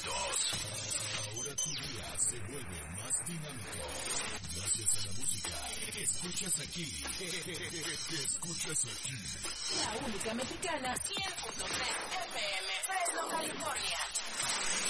éxitos. Ahora tu día se vuelve más dinámico. Gracias a la música que escuchas aquí. Que escuchas aquí. La única mexicana, 100.3 FM, Fresno, California.